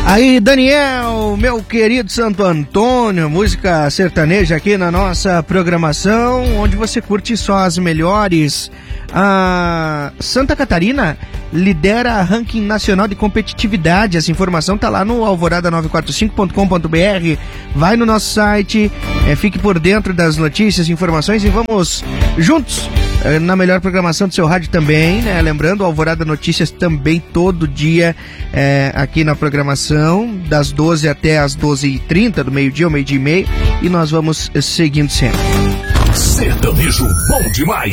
Aí, Daniel, meu querido Santo Antônio, música sertaneja aqui na nossa programação, onde você curte só as melhores. A Santa Catarina lidera ranking nacional de competitividade. Essa informação tá lá no alvorada945.com.br. Vai no nosso site, fique por dentro das notícias, informações e vamos juntos na melhor programação do seu rádio também, né? Lembrando, Alvorada Notícias também todo dia aqui na programação, das 12 até as 12h30, do meio-dia ao meio-dia e meio, e nós vamos seguindo sempre. Sertanejo bom demais.